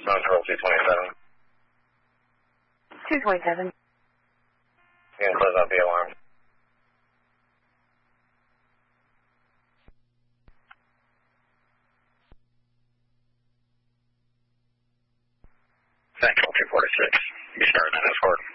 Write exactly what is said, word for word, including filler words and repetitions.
Central two twenty-seven. two twenty-seven. You can close out the alarm. Central two forty-six. You started that escort.